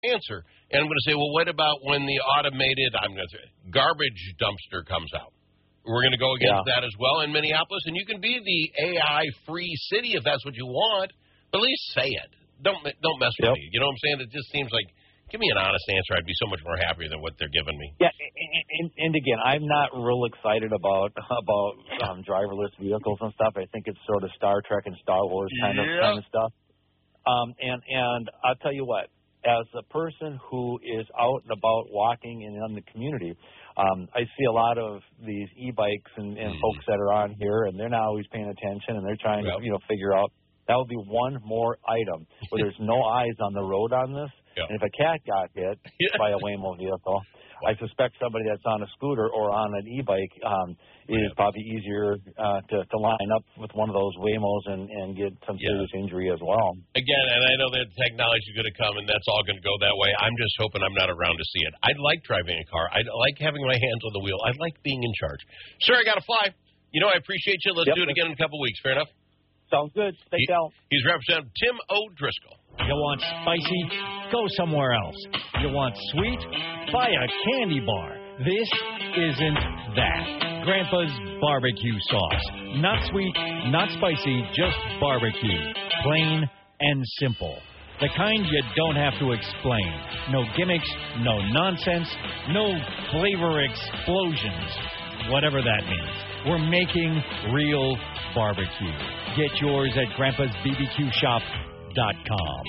answer. And I'm going to say, well, what about when the automated garbage dumpster comes out? We're going to go against that as well in Minneapolis. And you can be the AI-free city if that's what you want, but at least say it. Don't mess with me. You know what I'm saying? It just seems like, give me an honest answer. I'd be so much more happier than what they're giving me. Yeah, and again, I'm not real excited about driverless vehicles and stuff. I think it's sort of Star Trek and Star Wars kind of stuff. And I'll tell you what, as a person who is out and about walking in the community, I see a lot of these e-bikes and folks that are on here, and they're not always paying attention, and they're trying to figure out. That would be one more item where there's no eyes on the road on this. Yeah. And if a cat got hit by a Waymo vehicle, I suspect somebody that's on a scooter or on an e-bike is probably easier to line up with one of those Waymos and get some serious injury as well. Again, and I know that technology is going to come and that's all going to go that way. I'm just hoping I'm not around to see it. I like driving a car. I like having my hands on the wheel. I like being in charge. Sir, I got to fly. You know, I appreciate you. Let's do it again in a couple of weeks. Fair enough? Sounds good. Stay down. He's Representative Tim O'Driscoll. You want spicy? Go somewhere else. You want sweet? Buy a candy bar. This isn't that. Grandpa's barbecue sauce. Not sweet, not spicy, just barbecue. Plain and simple. The kind you don't have to explain. No gimmicks, no nonsense, no flavor explosions. Whatever that means. We're making real barbecue. Get yours at Grandpa'sBBQShop.com.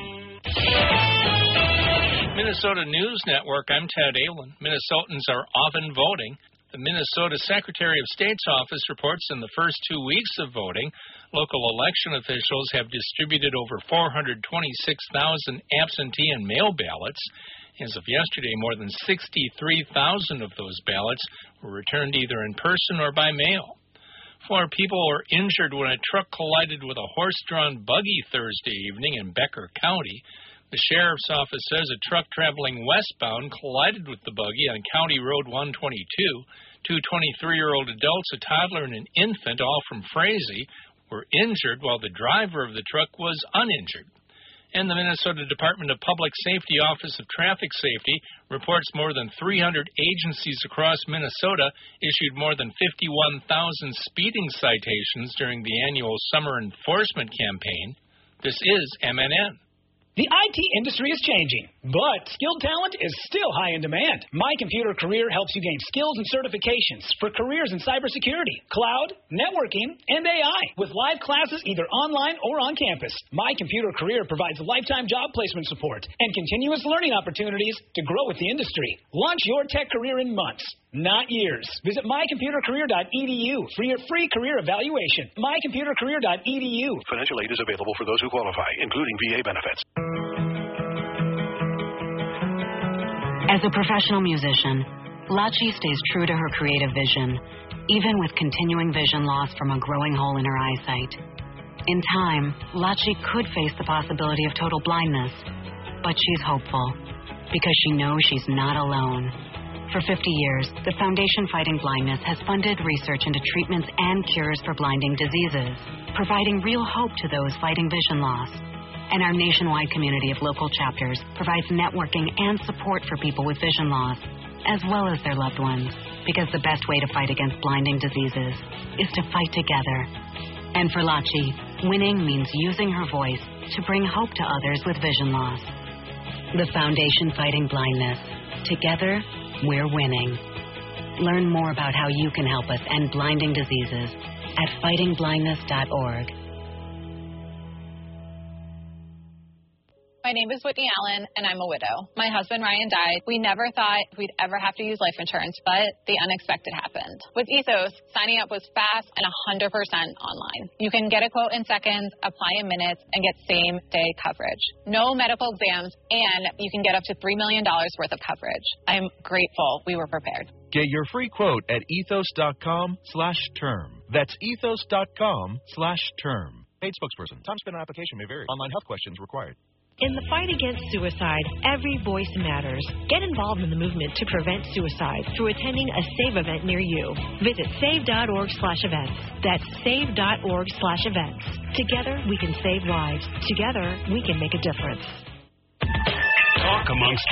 Minnesota News Network, I'm Ted Allen. Minnesotans are often voting. The Minnesota Secretary of State's office reports in the first 2 weeks of voting, local election officials have distributed over 426,000 absentee and mail ballots. As of yesterday, more than 63,000 of those ballots were returned either in person or by mail. 4 people were injured when a truck collided with a horse-drawn buggy Thursday evening in Becker County. The sheriff's office says a truck traveling westbound collided with the buggy on County Road 122. 2 23-year-old adults, a toddler, and an infant, all from Frazee, were injured while the driver of the truck was uninjured. And the Minnesota Department of Public Safety Office of Traffic Safety reports more than 300 agencies across Minnesota issued more than 51,000 speeding citations during the annual summer enforcement campaign. This is MNN. The IT industry is changing, but skilled talent is still high in demand. My Computer Career helps you gain skills and certifications for careers in cybersecurity, cloud, networking, and AI with live classes either online or on campus. My Computer Career provides lifetime job placement support and continuous learning opportunities to grow with the industry. Launch your tech career in months, not years. Visit mycomputercareer.edu for your free career evaluation. mycomputercareer.edu. Financial aid is available for those who qualify, including VA benefits. As a professional musician, Lachi stays true to her creative vision, even with continuing vision loss from a growing hole in her eyesight. In time, Lachi could face the possibility of total blindness, but she's hopeful because she knows she's not alone. For 50 years, the Foundation Fighting Blindness has funded research into treatments and cures for blinding diseases, providing real hope to those fighting vision loss. And our nationwide community of local chapters provides networking and support for people with vision loss, as well as their loved ones, because the best way to fight against blinding diseases is to fight together. And for Lachi, winning means using her voice to bring hope to others with vision loss. The Foundation Fighting Blindness. Together, we're winning. Learn more about how you can help us end blinding diseases at fightingblindness.org. My name is Whitney Allen, and I'm a widow. My husband, Ryan, died. We never thought we'd ever have to use life insurance, but the unexpected happened. With Ethos, signing up was fast and 100% online. You can get a quote in seconds, apply in minutes, and get same-day coverage. No medical exams, and you can get up to $3 million worth of coverage. I'm grateful we were prepared. Get your free quote at ethos.com/term. That's ethos.com/term. Paid spokesperson. Time spent on application may vary. Online health questions required. In the fight against suicide, every voice matters. Get involved in the movement to prevent suicide through attending a SAVE event near you. Visit save.org/events. That's save.org/events. Together, we can save lives. Together, we can make a difference. talk amongst